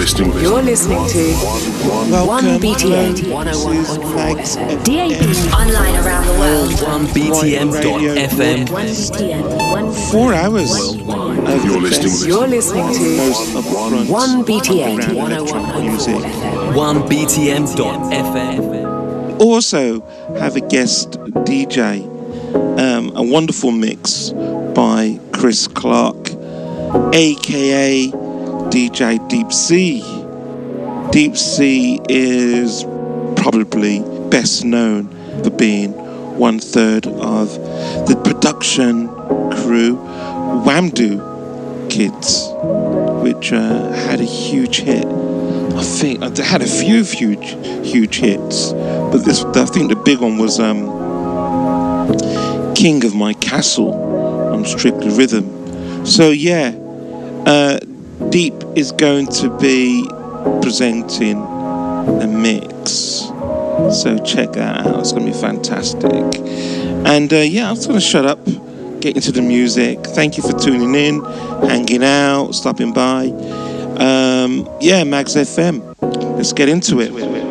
You're listening to Welcome 1BTN to 101.4 DAB. Online around the world. 1BTM.FM. 4 hours of You're the listening best, You're listening to most upfront 1BTN underground electronic music. 1BTM.FM. Also have a guest DJ, a wonderful mix by Chris Clark, aka DJ Deep Sea. Deep Sea is probably best known for being 1/3 of the production crew Wamdoo Kids, which had a huge hit. I think they had a few huge hits, but I think the big one was King of My Castle on Strictly Rhythm. So yeah, Deep is going to be presenting a mix. So check that out. It's going to be fantastic. And yeah, I'm just going to shut up, get into the music. Thank you for tuning in, hanging out, stopping by. Yeah, Mags FM. Let's get into it.